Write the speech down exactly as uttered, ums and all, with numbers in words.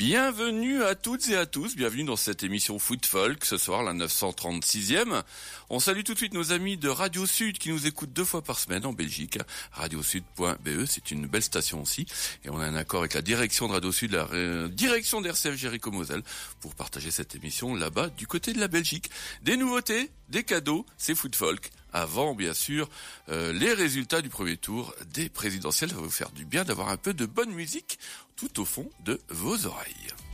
Bienvenue à toutes et à tous, bienvenue dans cette émission Foot Folk, ce soir la neuf cent trente-sixième. On salue tout de suite nos amis de Radio Sud qui nous écoutent deux fois par semaine en Belgique. radio sud point b e, c'est une belle station aussi. Et on a un accord avec la direction de Radio Sud, la ré... direction d'R C F Jéricho-Moselle, pour partager cette émission là-bas du côté de la Belgique. Des nouveautés, des cadeaux, c'est Foot Folk. Avant, bien sûr, euh, les résultats du premier tour des présidentielles. Ça va vous faire du bien d'avoir un peu de bonne musique tout au fond de vos oreilles.